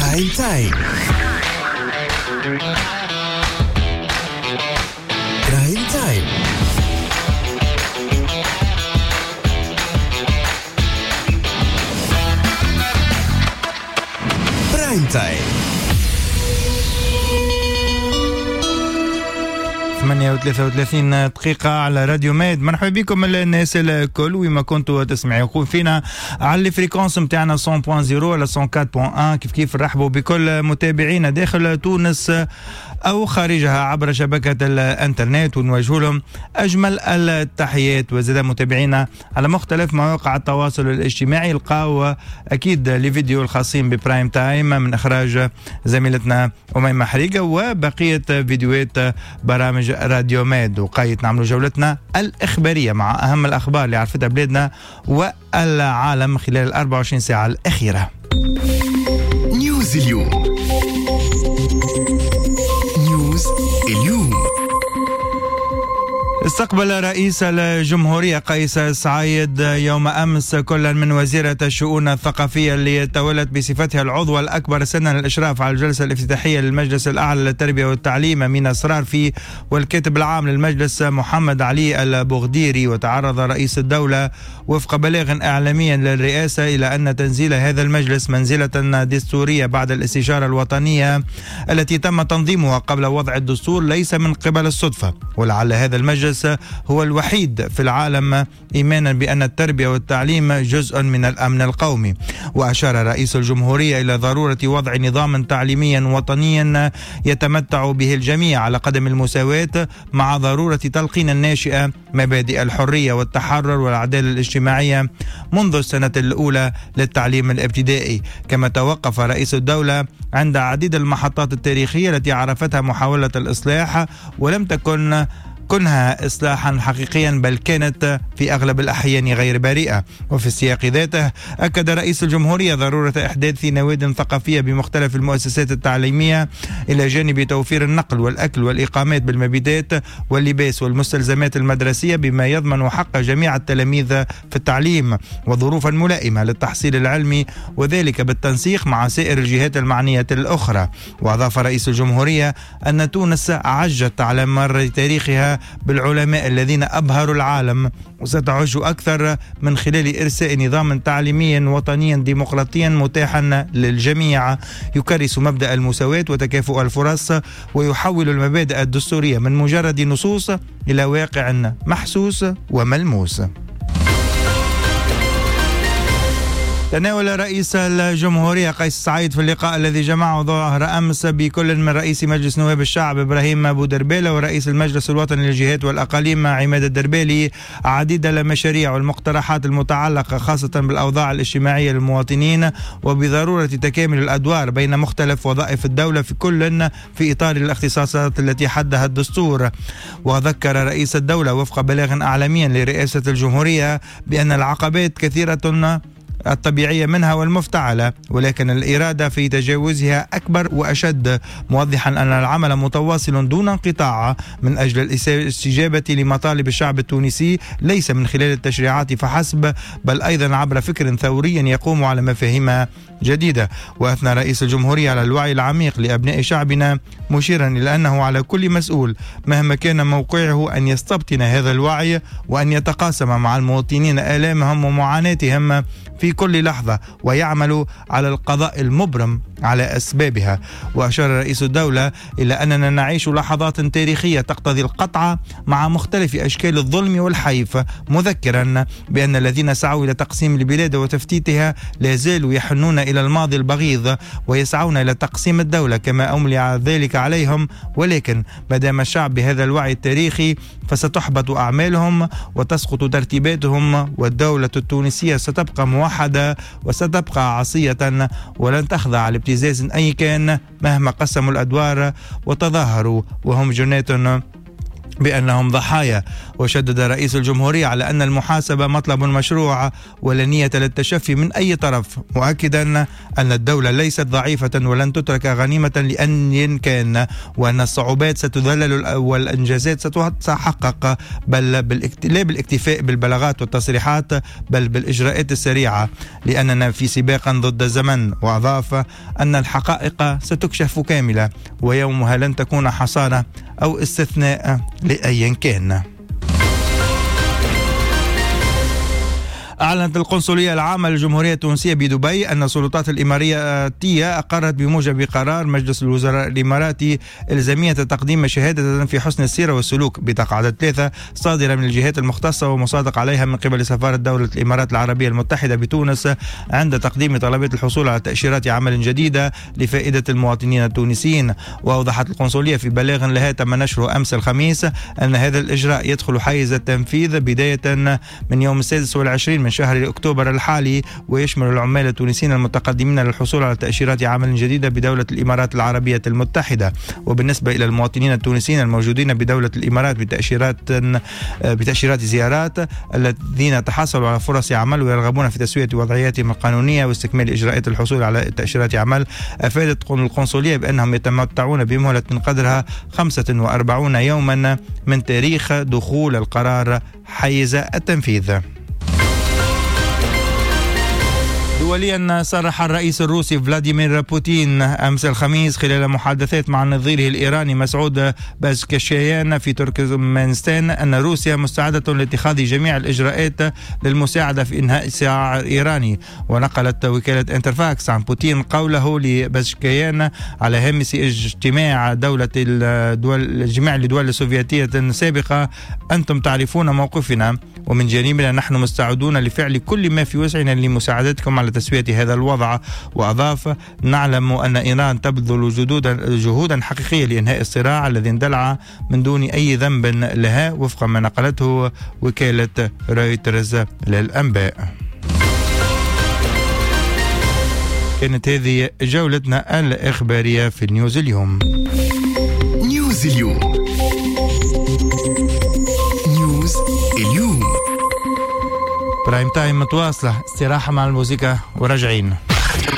برايم تايم. برايم تايم. برايم تايم. 38 دقيقة على راديو ميد. مرحبا بكم الناس الكل وما كنتوا تسمعوا فينا على الفريكونس متاعنا 100.0 على 104.1. كيف نرحبوا بكل متابعينا داخل تونس أو خارجها عبر شبكة الانترنت، ونوجه لهم أجمل التحيات. وزاد متابعينا على مختلف مواقع التواصل الاجتماعي يلقاو أكيد الفيديو الخاصين ببرايم تايم من إخراج زميلتنا أميمة حريقة وبقية فيديوهات برامج راديو ميد. وقايت نعملوا جولتنا الإخبارية مع أهم الأخبار اللي عرفتها بلادنا والعالم خلال 24 ساعة الأخيرة. نيوز اليوم. استقبل رئيس الجمهورية قيس سعيد يوم أمس كل من وزيرة الشؤون الثقافية اللي تولت بصفتها العضو الأكبر سنا الإشراف على الجلسة الافتتاحية للمجلس الأعلى للتربية والتعليم أمين صرارفي والكاتب العام للمجلس محمد علي البغديري. وتعرض رئيس الدولة وفق بلاغ إعلامي للرئاسة إلى أن تنزيل هذا المجلس منزلة دستورية بعد الاستشارة الوطنية التي تم تنظيمها قبل وضع الدستور ليس من قبل الصدفة، ولعل هذا المجلس هو الوحيد في العالم إيمانا بأن التربية والتعليم جزء من الأمن القومي. وأشار رئيس الجمهورية إلى ضرورة وضع نظام تعليمي وطني يتمتع به الجميع على قدم المساواة مع ضرورة تلقين الناشئة مبادئ الحرية والتحرر والعدالة الاجتماعية منذ السنة الأولى للتعليم الابتدائي. كما توقف رئيس الدولة عند عديد المحطات التاريخية التي عرفتها محاولة الإصلاح ولم كنها إصلاحا حقيقيا بل كانت في أغلب الأحيان غير بريئة. وفي السياق ذاته أكد رئيس الجمهورية ضرورة إحداث نواد ثقافية بمختلف المؤسسات التعليمية إلى جانب توفير النقل والأكل والإقامات بالمبيتات واللباس والمستلزمات المدرسية بما يضمن حق جميع التلاميذ في التعليم وظروفا ملائمة للتحصيل العلمي، وذلك بالتنسيق مع سائر الجهات المعنية الأخرى. وأضاف رئيس الجمهورية أن تونس عجت على مر تاريخها بالعلماء الذين أبهروا العالم، وستعج أكثر من خلال إرساء نظام تعليمي وطني ديمقراطي متاحا للجميع يكرس مبدأ المساواة وتكافؤ الفرص ويحول المبادئ الدستورية من مجرد نصوص إلى واقع محسوس وملموس. تناول رئيس الجمهورية قيس سعيد في اللقاء الذي جمعه ظهر أمس بكل من رئيس مجلس نواب الشعب إبراهيم بودربالة ورئيس المجلس الوطني للجهات والأقاليم عماد الدربالي عديد المشاريع والمقترحات المتعلقة خاصة بالأوضاع الاجتماعية للمواطنين وبضرورة تكامل الأدوار بين مختلف وظائف الدولة في كل في إطار الاختصاصات التي حدها الدستور. وذكر رئيس الدولة وفق بلاغ إعلامي لرئاسة الجمهورية بأن العقبات كثيرة الطبيعية منها والمفتعلة، ولكن الإرادة في تجاوزها أكبر وأشد، موضحا أن العمل متواصل دون انقطاع من أجل الاستجابة لمطالب الشعب التونسي ليس من خلال التشريعات فحسب بل أيضا عبر فكر ثوري يقوم على مفاهيم جديدة. وأثنى رئيس الجمهورية على الوعي العميق لأبناء شعبنا مشيرا إلى أنه على كل مسؤول مهما كان موقعه أن يستبطن هذا الوعي وأن يتقاسم مع المواطنين آلامهم ومعاناتهم في كل لحظة ويعمل على القضاء المبرم على أسبابها. وأشار رئيس الدولة إلى أننا نعيش لحظات تاريخية تقتضي القطع مع مختلف أشكال الظلم والحيف، مذكرا بأن الذين سعوا إلى تقسيم البلاد وتفتيتها لا زالوا يحنون إلى الماضي البغيض ويسعون إلى تقسيم الدولة كما أملي ذلك عليهم، ولكن مادام الشعب بهذا الوعي التاريخي فستحبط أعمالهم وتسقط ترتيباتهم، والدولة التونسية ستبقى موحدة وستبقى عصية ولن تخضع لابتزاز أي كان مهما قسموا الأدوار وتظاهروا وهم جنات بأنهم ضحايا. وشدد رئيس الجمهورية على أن المحاسبة مطلب مشروع ولا نية للتشفي من أي طرف، مؤكدا أن الدولة ليست ضعيفة ولن تترك غنيمة لأن كان، وأن الصعوبات ستذلل والإنجازات ستتحقق، بل لا بالاكتفاء بالبلاغات والتصريحات بل بالإجراءات السريعة، لأننا في سباق ضد الزمن. وأضاف أن الحقائق ستكشف كاملة ويومها لن تكون حصانة أو استثناء لأي كان. أعلنت القنصلية العامة للجمهورية التونسية بدبي أن السلطات الإماراتية أقرت بموجب قرار مجلس الوزراء الإماراتي إلزامية تقديم شهادة في حسن السيرة والسلوك بطاقة 3 صادرة من الجهات المختصة ومصادق عليها من قبل سفارة دولة الإمارات العربية المتحدة بتونس عند تقديم طلبات الحصول على تأشيرات عمل جديدة لفائدة المواطنين التونسيين. وأوضحت القنصلية في بلاغ لها تم نشره أمس الخميس أن هذا الإجراء يدخل حيز التنفيذ بداية من يوم 26 من شهر أكتوبر الحالي، ويشمل العمال التونسيين المتقدمين للحصول على تأشيرات عمل جديدة بدولة الإمارات العربية المتحدة. وبالنسبة إلى المواطنين التونسيين الموجودين بدولة الإمارات بتأشيرات زيارات الذين تحصلوا على فرص عمل ويرغبون في تسوية وضعياتهم القانونية واستكمال إجراءات الحصول على تأشيرات عمل، أفادت القنصلية بأنهم يتمتعون بمهلة قدرها 45 يوما من تاريخ دخول القرار حيز التنفيذ. دوليا، صرح الرئيس الروسي فلاديمير بوتين أمس الخميس خلال محادثات مع نظيره الإيراني مسعود بازكشيان في تركمانستان أن روسيا مستعدة لاتخاذ جميع الإجراءات للمساعدة في إنهاء الصراع الإيراني. ونقلت وكالة انترفاكس عن بوتين قوله لبازكشيان على هامش اجتماع جميع الدول السوفيتية السابقة: أنتم تعرفون موقفنا، ومن جانبنا نحن مستعدون لفعل كل ما في وسعنا لمساعدتكم على تسوية هذا الوضع. وأضاف: نعلم أن إيران تبذل جهودا حقيقية لإنهاء الصراع الذي اندلع من دون أي ذنب لها، وفق ما نقلته وكالة رويترز للأنباء. كانت هذه جولتنا الإخبارية في نيوز اليوم. نيوز اليوم. نيوز اليوم. برايم تايم متواصلة، استراحة مع الموسيقى وراجعين.